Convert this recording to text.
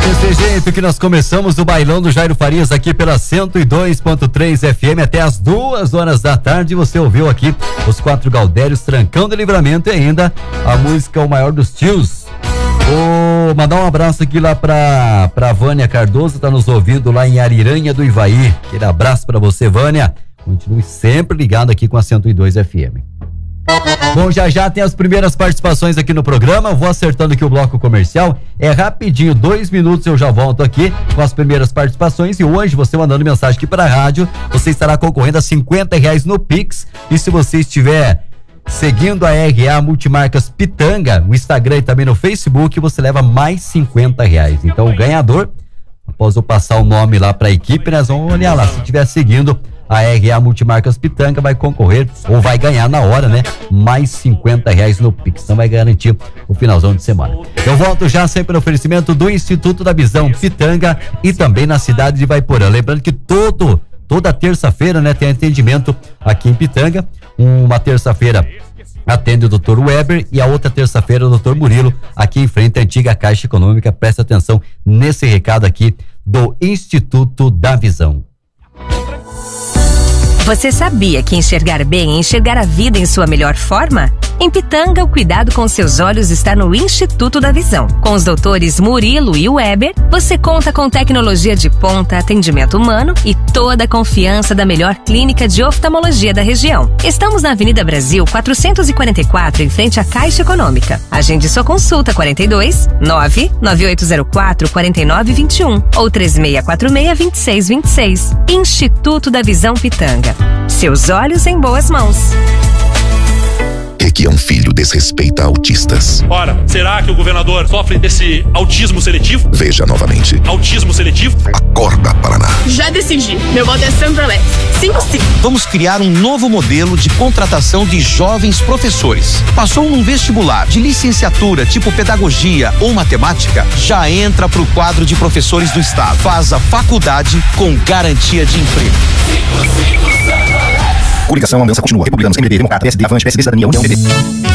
Desse jeito que nós começamos o bailão do Jairo Farias aqui pela 102.3 FM até as 2 horas da tarde. Você ouviu aqui os 4 Gaudérios, Trancão de Livramento e ainda a música O Maior dos Tios. Vou mandar um abraço aqui lá pra Vânia Cardoso, tá nos ouvindo lá em Ariranha do Ivaí. Aquele abraço pra você, Vânia. Continue sempre ligado aqui com a 102 FM. Bom, já tem as primeiras participações aqui no programa. Vou acertando aqui o bloco comercial. É rapidinho, 2 minutos eu já volto aqui com as primeiras participações. E hoje, você mandando mensagem aqui para a rádio, você estará concorrendo a R$50 no Pix. E se você estiver seguindo a RA Multimarcas Pitanga, no Instagram e também no Facebook, você leva mais R$50. Então, o ganhador, após eu passar o nome lá para a equipe, nós vamos olhar lá. Se estiver seguindo a RA Multimarcas Pitanga, vai concorrer ou vai ganhar na hora, né? Mais R$50 no Pix. Então vai garantir o finalzão de semana. Eu volto já sempre no oferecimento do Instituto da Visão Pitanga e também na cidade de Ivaiporã. Lembrando que toda terça-feira, né, tem atendimento aqui em Pitanga. Uma terça-feira atende o Dr. Weber e a outra terça-feira o Dr. Murilo, aqui em frente à antiga Caixa Econômica. Presta atenção nesse recado aqui do Instituto da Visão. Você sabia que enxergar bem é enxergar a vida em sua melhor forma? Em Pitanga, o cuidado com seus olhos está no Instituto da Visão. Com os doutores Murilo e Weber, você conta com tecnologia de ponta, atendimento humano e toda a confiança da melhor clínica de oftalmologia da região. Estamos na Avenida Brasil 444, em frente à Caixa Econômica. Agende sua consulta 42 99804 4921 ou 3646 2626. Instituto da Visão Pitanga. Seus olhos em boas mãos. Que é um filho desrespeita autistas. Ora, será que o governador sofre desse autismo seletivo? Veja novamente. Autismo seletivo? Acorda, Paraná. Já decidi. Meu voto é Sandra Lex. 5-5. Vamos criar um novo modelo de contratação de jovens professores. Passou num vestibular de licenciatura tipo pedagogia ou matemática? Já entra pro quadro de professores do estado. Faz a faculdade com garantia de emprego. 5-5 Coligação Aliança continua. Republicanos, MDB, Democrata, PSD, Avante, PSB, Cidadania, União, PDT.